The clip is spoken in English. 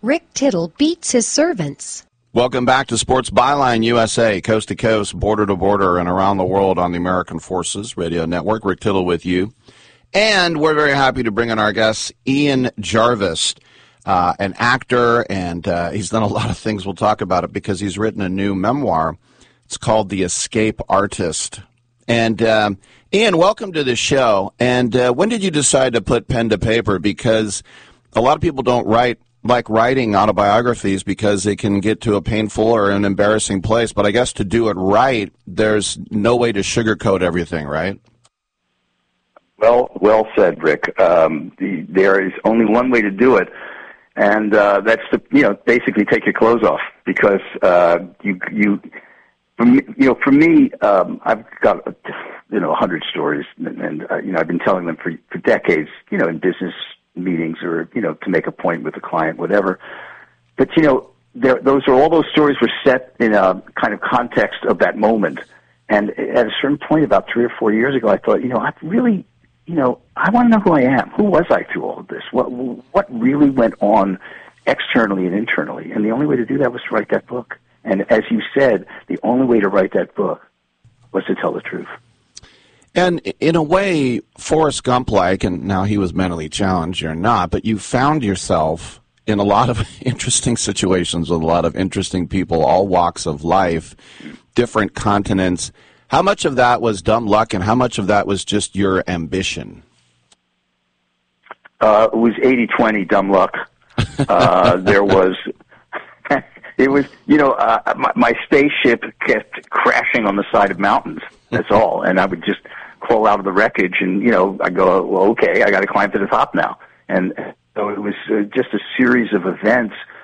Rick Tittle beats his servants. Welcome back to Sports Byline USA, coast to coast, border to border, and around the world on the American Forces Radio Network. Rick Tittle with you. And we're very happy to bring in our guest, Ian Jarvis, an actor, and he's done a lot of things. We'll talk about it because he's written a new memoir. It's called The Escape Artist. And Ian, welcome to the show. And when did you decide to put pen to paper? Because a lot of people don't like writing autobiographies because they can get to a painful or an embarrassing place. But I guess to do it right, there's no way to sugarcoat everything, right? Well said, Rick. There is only one way to do it, and that's to basically take your clothes off, because for me, I've got 100 stories, and I've been telling them for decades, in business meetings or to make a point with a client, whatever. But all those stories were set in a kind of context of that moment. And at a certain point, about 3 or 4 years ago, I thought, I really, I want to know who I am. Who was I through all of this? What really went on externally and internally? And the only way to do that was to write that book. And as you said, the only way to write that book was to tell the truth. And in a way, Forrest Gump-like, and now he was mentally challenged, you're not, but you found yourself in a lot of interesting situations with a lot of interesting people, all walks of life, different continents. How much of that was dumb luck, and how much of that was just your ambition? It was 80-20 dumb luck. It was, my spaceship kept crashing on the side of mountains. That's all. And I would just crawl out of the wreckage and, I go, well, okay, I got to climb to the top now. And so it was just a series of events